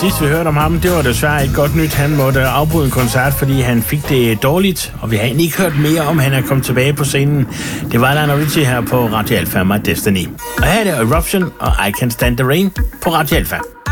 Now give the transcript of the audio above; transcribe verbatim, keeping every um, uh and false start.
Sidst vi hørte om ham, det var desværre ikke godt nyt. Han måtte afbryde en koncert, fordi han fik det dårligt, og vi har egentlig ikke hørt mere om, han er kommet tilbage på scenen. Det var Lionel Richie her på Radio Alpha med Destiny. Og her er det Eruption og I Can't Stand the Rain på Radio Alpha.